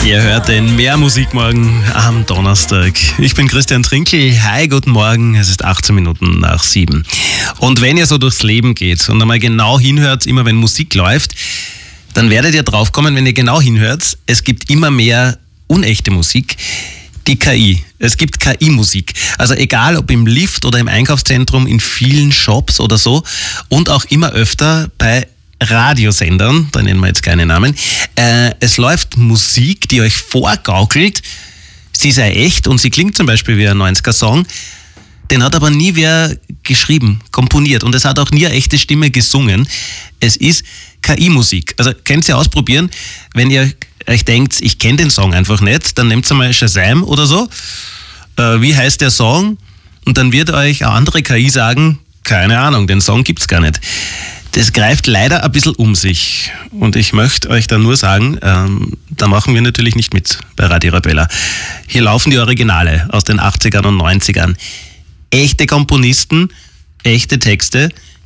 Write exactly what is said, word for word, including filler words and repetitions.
Ihr hört den Mehr Musikmorgen am Donnerstag. Ich bin Christian Trinkel. Hi, guten Morgen. Es ist achtzehn Minuten nach sieben. Und wenn ihr so durchs Leben geht und einmal genau hinhört, immer wenn Musik läuft, dann werdet ihr draufkommen, wenn ihr genau hinhört, es gibt immer mehr unechte Musik. Die K I. Es gibt K I-Musik. Also egal, ob im Lift oder im Einkaufszentrum, in vielen Shops oder so und auch immer öfter bei Radiosendern, da nennen wir jetzt keine Namen, äh, es läuft Musik, die euch vorgaukelt, sie sei echt und sie klingt zum Beispiel wie ein neunziger-Song, den hat aber nie wer geschrieben, komponiert und es hat auch nie eine echte Stimme gesungen. Es ist K I-Musik. Also könnt ihr ausprobieren, wenn ihr euch denkt, ich kenne den Song einfach nicht, dann nehmt ihr mal Shazam oder so. Äh, wie heißt der Song? Und dann wird euch eine andere K I sagen, keine Ahnung, den Song gibt's gar nicht. Das greift leider ein bisschen um sich. Und ich möchte euch da nur sagen, ähm, da machen wir natürlich nicht mit bei Radio Arabella. Hier laufen die Originale aus den achtzigern und neunzigern. Echte Komponisten, echte Texte,